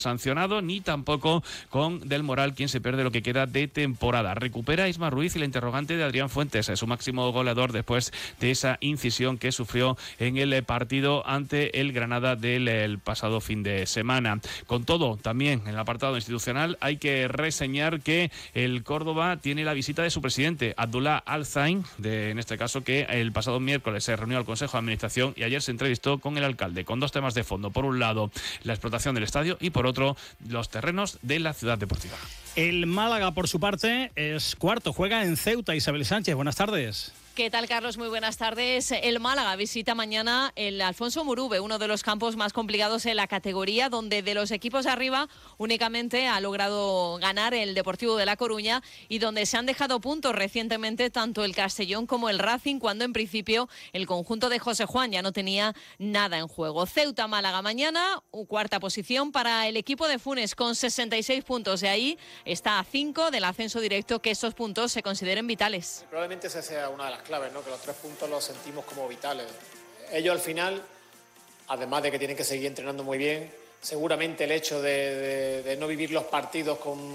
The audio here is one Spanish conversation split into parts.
sancionado, ni tampoco con Del Moral, quien se pierde lo que queda de temporada. Recupera Isma Ruiz y la interrogante de Adrián Fuentes, es su máximo goleador después de esa incisión que sufrió en el partido ante el Granada del pasado fin de semana. Con todo, también en el apartado institucional hay que reseñar que el Córdoba tiene la visita de su presidente, Abdullah Al-Zain, en este caso que el pasado miércoles se reunió al Consejo de Administración y ayer se entrevistó con el alcalde, con dos temas de fondo. Por un lado, la explotación del estadio y por otro, los terrenos de la ciudad deportiva. El Málaga, por su parte, es cuarto, juega en Ceuta. Isabel Sánchez, buenas tardes. ¿Qué tal, Carlos? Muy buenas tardes. El Málaga visita mañana el Alfonso Murube, uno de los campos más complicados en la categoría, donde de los equipos de arriba únicamente ha logrado ganar el Deportivo de La Coruña y donde se han dejado puntos recientemente tanto el Castellón como el Racing, cuando en principio el conjunto de José Juan ya no tenía nada en juego. Ceuta-Málaga mañana, cuarta posición para el equipo de Funes con 66 puntos. De ahí está a 5 del ascenso directo, que estos puntos se consideren vitales. Probablemente esa sea una de las claves, ¿no? Que los 3 puntos los sentimos como vitales. Ellos al final, además de que tienen que seguir entrenando muy bien, seguramente el hecho de no vivir los partidos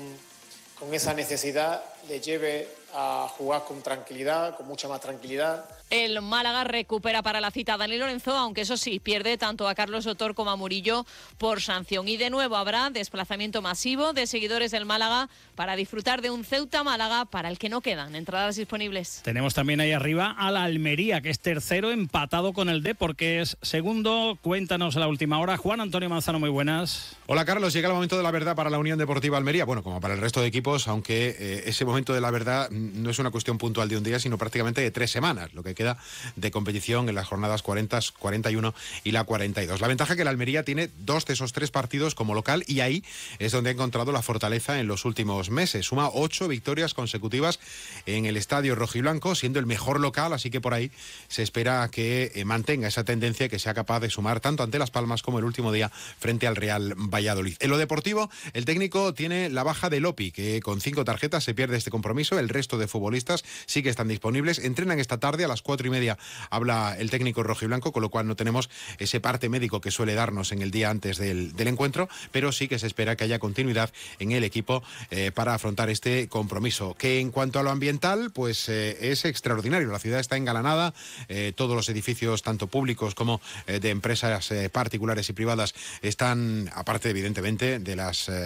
con esa necesidad les lleve a jugar con tranquilidad, con mucha más tranquilidad. El Málaga recupera para la cita a Dani Lorenzo, aunque eso sí, pierde tanto a Carlos Sotor como a Murillo por sanción. Y de nuevo habrá desplazamiento masivo de seguidores del Málaga para disfrutar de un Ceuta-Málaga para el que no quedan entradas disponibles. Tenemos también ahí arriba a la Almería, que es tercero, empatado con el Depor, que es segundo. Cuéntanos a la última hora. Juan Antonio Manzano, muy buenas. Hola, Carlos. Llega el momento de la verdad para la Unión Deportiva Almería. Bueno, como para el resto de equipos, aunque ese momento de la verdad no es una cuestión puntual de un día, sino prácticamente de 3 semanas, lo que queda de competición en las jornadas 40, 41 y la 42. La ventaja que la Almería tiene 2 de esos 3 partidos como local, y ahí es donde ha encontrado la fortaleza en los últimos meses. Suma 8 victorias consecutivas en el estadio rojiblanco, siendo el mejor local, así que por ahí se espera que mantenga esa tendencia y que sea capaz de sumar tanto ante Las Palmas como el último día frente al Real Valladolid. En lo deportivo, el técnico tiene la baja de Lopi, que con 5 tarjetas se pierde este compromiso. El resto de futbolistas sí que están disponibles. Entrenan esta tarde a las 4:30. Habla el técnico rojiblanco, con lo cual no tenemos ese parte médico que suele darnos en el día antes del encuentro, pero sí que se espera que haya continuidad en el equipo para afrontar este compromiso. Que en cuanto a lo ambiental, pues es extraordinario. La ciudad está engalanada, todos los edificios, tanto públicos como de empresas particulares y privadas, están, aparte evidentemente de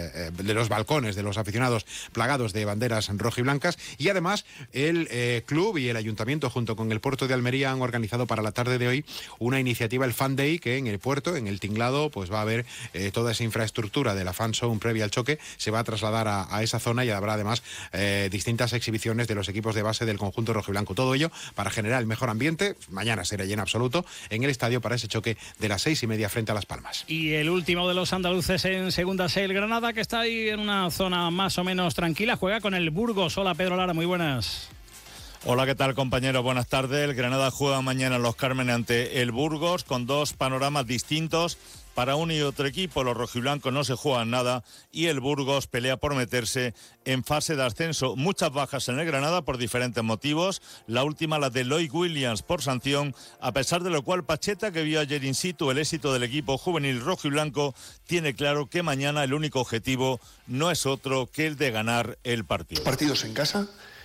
los balcones de los aficionados, plagados de banderas rojiblancas, y además el club y el ayuntamiento junto con el puerto de Almería han organizado para la tarde de hoy una iniciativa, el Fan Day, que en el puerto, en el tinglado, pues va a haber toda esa infraestructura de la Fan Zone previa al choque, se va a trasladar a esa zona, y habrá además distintas exhibiciones de los equipos de base del conjunto rojiblanco. Todo ello para generar el mejor ambiente. Mañana será lleno absoluto en el estadio para ese choque de las 6:30 frente a Las Palmas. Y el último de los andaluces en segunda es el Granada, que está ahí en una zona más o menos tranquila, juega con el Burgos. Hola, Pedro Lara, muy buenas. Hola, ¿qué tal, compañeros? Buenas tardes. El Granada juega mañana en Los Cármenes ante el Burgos, con 2 panoramas distintos para uno y otro equipo. Los rojiblancos no se juegan nada y el Burgos pelea por meterse en fase de ascenso. Muchas bajas en el Granada por diferentes motivos. La última, la de Lloyd Williams por sanción, a pesar de lo cual Pacheta, que vio ayer in situ el éxito del equipo juvenil rojiblanco, tiene claro que mañana el único objetivo no es otro que el de ganar el partido. Partidos en casa.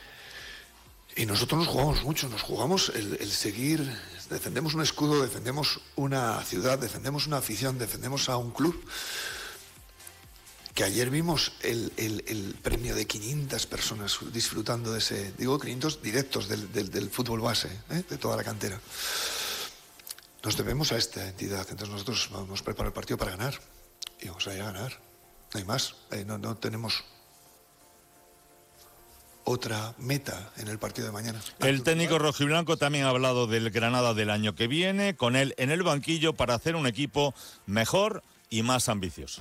Y nosotros nos jugamos mucho, nos jugamos el seguir, defendemos un escudo, defendemos una ciudad, defendemos una afición, defendemos a un club. Que ayer vimos el premio de 500 personas disfrutando de ese, digo 500 directos del fútbol base, de toda la cantera. Nos debemos a esta entidad, entonces nosotros vamos a preparar el partido para ganar, y vamos a ir a ganar, no hay más, no tenemos otra meta en el partido de mañana. El técnico rojiblanco también ha hablado del Granada del año que viene, con él en el banquillo para hacer un equipo mejor y más ambicioso.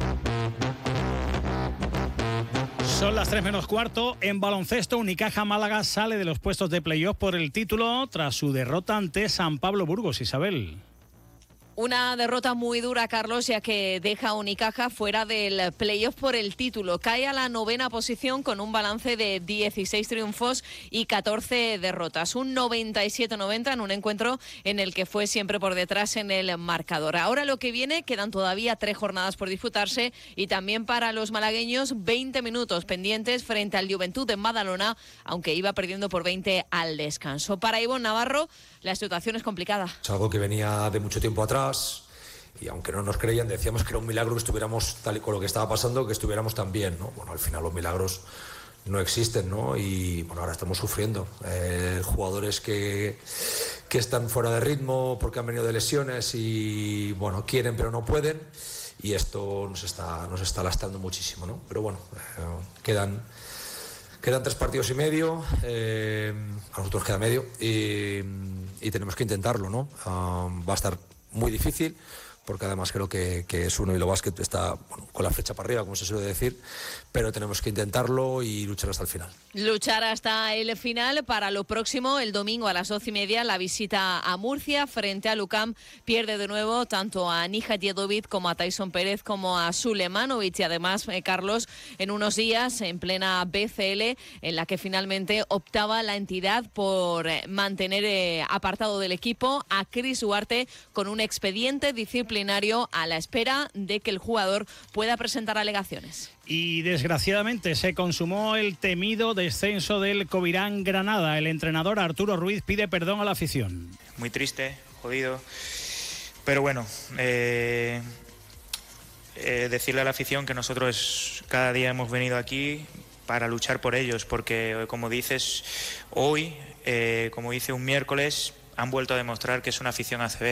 Son las 3:15. En baloncesto, Unicaja Málaga sale de los puestos de playoff por el título tras su derrota ante San Pablo Burgos. Isabel. Una derrota muy dura, Carlos, ya que deja a Unicaja fuera del playoff por el título. Cae a la 9ª posición con un balance de 16 triunfos y 14 derrotas. Un 97-90 en un encuentro en el que fue siempre por detrás en el marcador. Ahora lo que viene, quedan todavía 3 jornadas por disputarse y también para los malagueños 20 minutos pendientes frente al Juventud en Badalona, aunque iba perdiendo por 20 al descanso. Para Ivonne Navarro, la situación es complicada. Es algo que venía de mucho tiempo atrás y aunque no nos creían decíamos que era un milagro que estuviéramos tal y con lo que estaba pasando, que estuviéramos tan bien, ¿no? Bueno, al final los milagros no existen, ¿no? Y bueno, ahora estamos sufriendo. Jugadores que están fuera de ritmo porque han venido de lesiones y bueno, quieren pero no pueden y esto nos está lastrando muchísimo, ¿no? Pero bueno, quedan 3 partidos y medio, a nosotros queda medio y tenemos que intentarlo, ¿no? Va a estar muy difícil porque además creo que es uno y lo Basket está con la flecha para arriba, como se suele decir, pero tenemos que intentarlo y luchar hasta el final. Luchar hasta el final. Para lo próximo, el domingo a las 12:30, la visita a Murcia frente a Lucam. Pierde de nuevo tanto a Nija Djedovic como a Tyson Pérez como a Sulemanovic y además, Carlos, en unos días en plena BCL, en la que finalmente optaba la entidad por mantener apartado del equipo a Chris Duarte con un expediente disciplinario a la espera de que el jugador pueda presentar alegaciones. Y desgraciadamente se consumó el temido descenso del Covirán Granada. El entrenador Arturo Ruiz pide perdón a la afición. Muy triste, jodido, pero bueno, decirle a la afición que nosotros cada día hemos venido aquí para luchar por ellos, porque como dices, hoy, como hice un miércoles, han vuelto a demostrar que es una afición ACB.